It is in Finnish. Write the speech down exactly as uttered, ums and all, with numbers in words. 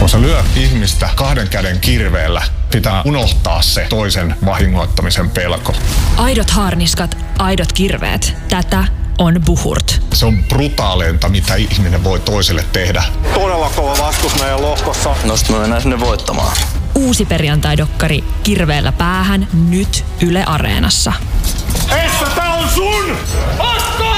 Kun sä lyöt ihmistä kahden käden kirveellä, pitää unohtaa se toisen vahingoittamisen pelko. Aidot haarniskat, aidot kirveet. Tätä on Buhurt. Se on brutaaleinta, mitä ihminen voi toiselle tehdä. Todella kova vastus meidän lohkossa. Nosta me mennään sinne voittamaan. Uusi perjantai-dokkari Kirveellä päähän nyt Yle Areenassa. Essa, tää on sun! Osta!